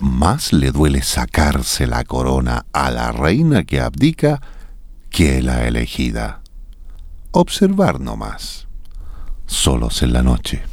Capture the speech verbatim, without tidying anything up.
más le duele sacarse la corona a la reina que abdica que la elegida. Observar nomás, solos en la noche.